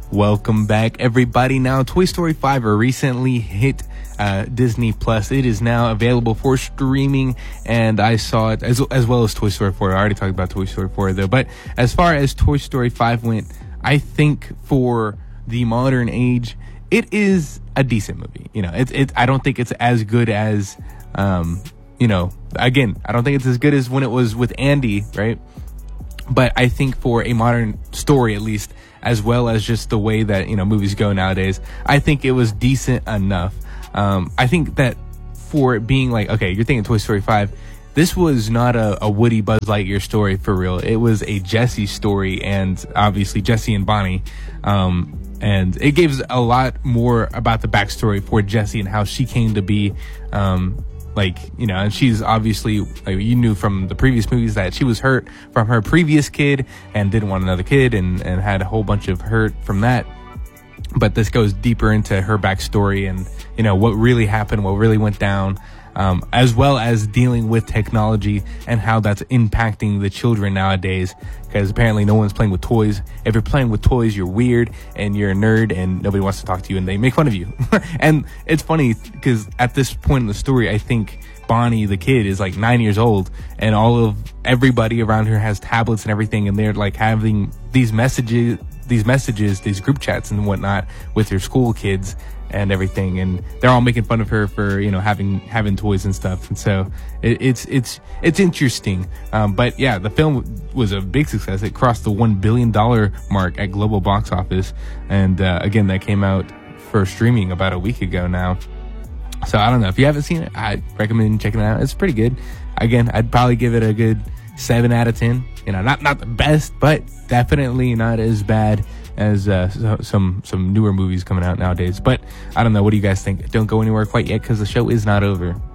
Welcome back, everybody. Now, Toy Story 5 recently hit Disney Plus. It is now available for streaming, and I saw it as well as Toy Story 4. I already talked about Toy Story 4, though. But as far as Toy Story 5 went, I think for the modern age, it is a decent movie. You know, I don't think it's as good as, again, I don't think it's as good as when it was with Andy, right? But I think for a modern story, at least, as well as just the way that, movies go nowadays, I think it was decent enough. I think that for it being like, okay, you're thinking Toy Story 5, this was not a Woody Buzz Lightyear story for real. It was a Jessie story, and obviously Jessie and Bonnie. And it gives a lot more about the backstory for Jessie and how she came to be, and she's obviously, you knew from the previous movies that she was hurt from her previous kid and didn't want another kid and had a whole bunch of hurt from that. But this goes deeper into her backstory and, what really happened, what really went down, as well as dealing with technology and how that's impacting the children nowadays. Because apparently no one's playing with toys. If you're playing with toys, you're weird and you're a nerd and nobody wants to talk to you and they make fun of you. And it's funny because at this point in the story, I think Bonnie, the kid, is like 9 years old, and everybody around her has tablets and everything, and they're like having these messages, these group chats and whatnot with her school kids and everything, and they're all making fun of her for having toys and stuff. And so it's interesting. But yeah, the film was a big success. It crossed the $1 billion mark at global box office, and again, that came out for streaming about a week ago now. So I don't know, if you haven't seen it, I'd recommend checking it out. It's pretty good. Again, I'd probably give it a good 7 out of 10. Not the best, but definitely not as bad as some newer movies coming out nowadays. But I don't know, what do you guys think? Don't go anywhere quite yet because the show is not over.